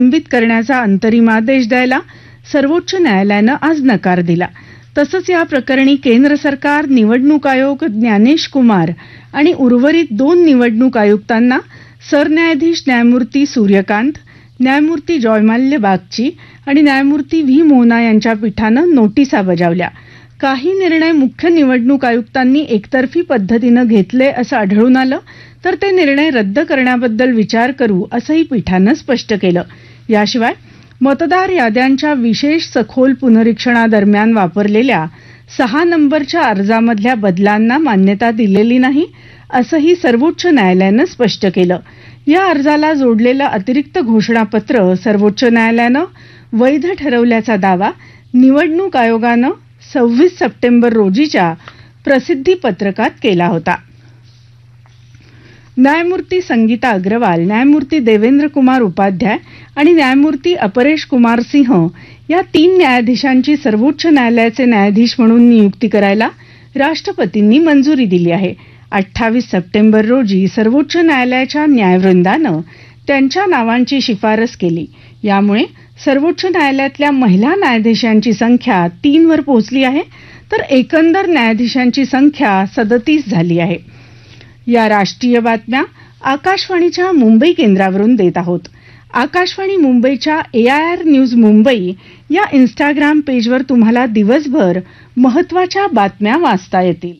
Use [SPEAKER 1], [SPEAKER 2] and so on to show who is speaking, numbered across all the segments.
[SPEAKER 1] निलंबित करण्याचा अंतरिम आदेश द्यायला सर्वोच्च न्यायालयानं आज नकार दिला. तसंच या प्रकरणी केंद्र सरकार, निवडणूक आयोग, ज्ञानेश कुमार आणि उर्वरित 2 निवडणूक आयुक्तांना सरन्यायाधीश न्यायमूर्ती सूर्यकांत, न्यायमूर्ती जयमाल्य बागची आणि न्यायमूर्ती व्ही मोहना यांच्या पीठानं नोटिसा बजावल्या. काही निर्णय मुख्य निवडणूक आयुक्तांनी एकतर्फी पद्धतीनं घेतले असं आढळून आलं तर ते निर्णय रद्द करण्याबद्दल विचार करू असंही पीठानं स्पष्ट केलं. याशिवाय मतदार याद्यांच्या विशेष सखोल पुनरीक्षणादरम्यान वापरलेल्या 6 नंबरच्या अर्जामधल्या बदलांना मान्यता दिलेली नाही असंही सर्वोच्च न्यायालयानं स्पष्ट केलं. या अर्जाला जोडलेलं अतिरिक्त घोषणापत्र सर्वोच्च न्यायालयानं वैध ठरवल्याचा दावा निवडणूक आयोगानं 26 सप्टेंबर रोजीच्या प्रसिद्धी पत्रकात केला होता. न्यायमूर्ती संगीता अग्रवाल, न्यायमूर्ती देवेंद्र कुमार उपाध्याय आणि न्यायमूर्ती अपरेश कुमार सिंह या 3 न्यायाधीशांची सर्वोच्च न्यायालयाचे न्यायाधीश म्हणून नियुक्ती करायला राष्ट्रपतींनी मंजुरी दिली आहे. 28 सप्टेंबर रोजी सर्वोच्च न्यायालयाच्या न्यायवृंदानं त्यांच्या नावांची शिफारस केली. यामुळे सर्वोच्च न्यायालयातल्या महिला न्यायाधीशांची संख्या 3 वर पोहोचली आहे तर एकंदर न्यायाधीशांची संख्या 37 झाली आहे. या राष्ट्रीय बातम्या आकाशवाणीच्या मुंबई केंद्रावरून देत आहोत. आकाशवाणी मुंबईच्या AIR न्यूज मुंबई या इंस्टाग्राम पेजवर तुम्हाला दिवसभर महत्त्वाच्या बातम्या वाचता येतील.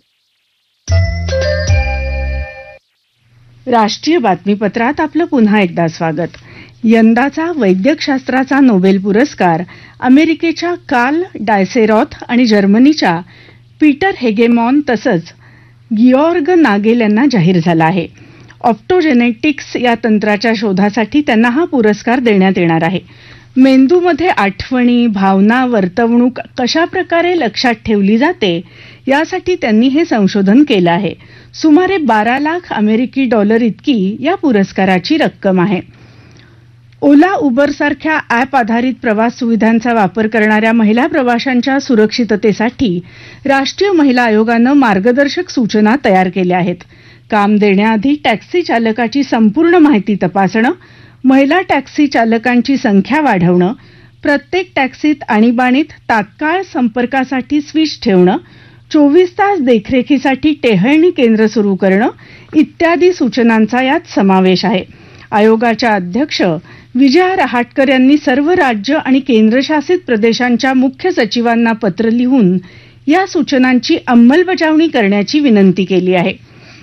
[SPEAKER 1] राष्ट्रीय बातमीपत्रात आपलं पुन्हा एकदा स्वागत. यंदाचा वैद्यकशास्त्राचा नोबेल पुरस्कार अमेरिकेच्या कार्ल डायसेरॉथ आणि जर्मनीच्या पीटर हेगेमॉन तसंच गिऑर्ग नागेल यांना जाहीर झाला आहे. ऑप्टोजेनेटिक्स या तंत्राच्या शोधासाठी त्यांना हा पुरस्कार देण्यात येणार आहे. मेंदूमध्ये आठवणी, भावना, वर्तवणूक कशाप्रकारे लक्षात ठेवली जाते यासाठी त्यांनी हे संशोधन केलं आहे. सुमारे 12 लाख अमेरिकी डॉलर इतकी या पुरस्काराची रक्कम आहे. ओला, उबरसारख्या ॲप आधारित प्रवास सुविधांचा वापर करणाऱ्या महिला प्रवाशांच्या सुरक्षिततेसाठी राष्ट्रीय महिला आयोगानं मार्गदर्शक सूचना तयार केल्या आहेत. काम देण्याआधी टॅक्सी चालकाची संपूर्ण माहिती तपासणं, महिला टॅक्सी चालकांची संख्या वाढवणं, प्रत्येक टॅक्सीत आणीबाणीत तात्काळ संपर्कासाठी स्विच ठेवणं, 24 तास देखरेखीसाठी टेहळणी केंद्र सुरू करणं इत्यादी सूचनांचा यात समावेश आहे. आयोगाच्या अध्यक्ष विजया रहाटकर यांनी सर्व राज्य आणि केंद्रशासित प्रदेशांच्या मुख्य सचिवांना पत्र लिहून या सूचनांची अंमलबजावणी करण्याची विनंती केली आहे.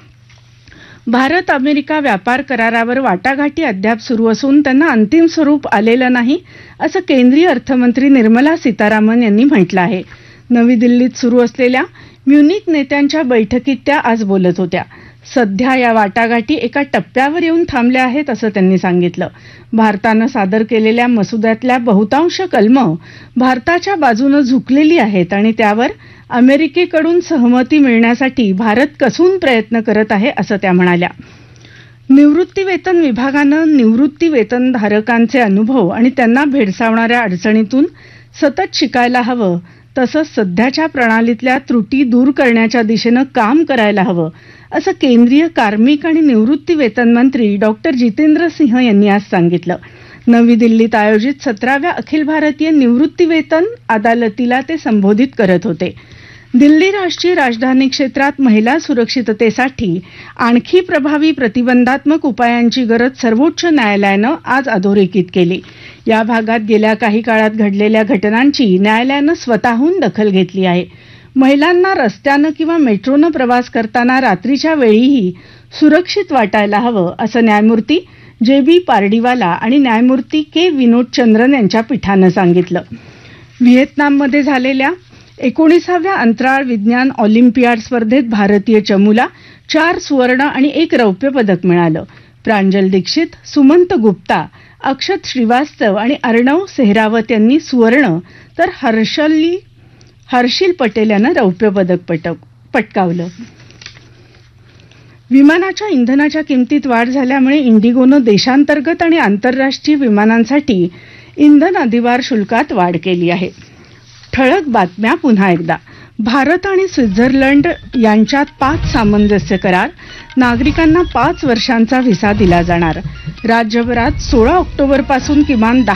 [SPEAKER 1] भारत अमेरिका व्यापार करारावर वाटाघाटी अद्याप सुरू असून त्यांना अंतिम स्वरूप आलेलं नाही असं केंद्रीय अर्थमंत्री निर्मला सीतारामन यांनी म्हटलं आहे. नवी दिल्लीत सुरू असलेल्या म्युनिक नेत्यांच्या बैठकीत त्या आज बोलत होत्या. सध्या या वाटाघाटी एका टप्प्यावर येऊन थांबल्या आहेत असं त्यांनी सांगितलं. भारतानं सादर केलेल्या मसुद्यातल्या बहुतांश कलमं भारताच्या बाजूनं झुकलेली आहेत आणि त्यावर अमेरिकेकडून सहमती मिळण्यासाठी भारत कसून प्रयत्न करत आहे असं त्या म्हणाल्या. निवृत्तीवेतन विभागानं निवृत्तीवेतनधारकांचे अनुभव आणि त्यांना भेडसावणाऱ्या अडचणीतून सतत शिकायला हवं तसंच सध्याच्या प्रणालीतल्या त्रुटी दूर करण्याच्या दिशेनं काम करायला हवं असं केंद्रीय कार्मिक आणि निवृत्ती वेतन मंत्री डॉक्टर जितेंद्र सिंह यांनी आज सांगितलं. नवी दिल्लीत आयोजित 17व्या अखिल भारतीय निवृत्ती वेतन अदालतीला ते संबोधित करत होते. दिल्ली राष्ट्रीय राजधानी क्षेत्रात महिला सुरक्षिततेसाठी आणखी प्रभावी प्रतिबंधात्मक उपायांची गरज सर्वोच्च न्यायालयानं आज अधोरेखित केली. या भागात गेल्या काही काळात घडलेल्या घटनांची न्यायालयानं स्वतःहून दखल घेतली आहे. महिलांना रस्त्यानं किंवा मेट्रोनं प्रवास करताना रात्रीच्या वेळीही सुरक्षित वाटायला हवं असं न्यायमूर्ती JB पारडीवाला आणि न्यायमूर्ती के विनोद चंद्रन यांच्या पीठानं सांगितलं. व्हिएतनाममध्ये झालेल्या 19व्या अंतराळ विज्ञान ऑलिम्पियाड स्पर्धेत भारतीय चमूला 4 सुवर्ण आणि 1 रौप्य पदक मिळालं. प्रांजल दीक्षित, सुमंत गुप्ता, अक्षत श्रीवास्तव आणि अर्णव सेहरावत यांनी सुवर्ण तर हर्षिल पटेल यानं रौप्य पदक पटकावलं. विमानाच्या इंधनाच्या किमतीत वाढ झाल्यामुळे इंडिगोनं देशांतर्गत आणि आंतरराष्ट्रीय विमानांसाठी इंधन अधिभार शुल्कात वाढ केली आहे. ठळक बातम्या पुन्हा एकदा. भारत आणि स्वित्झर्लंड यांच्यात 5 सामंजस्य करार. नागरिकांना 5 वर्षांचा व्हिसा दिला जाणार. राज्यभरात 16 ऑक्टोबरपासून किमान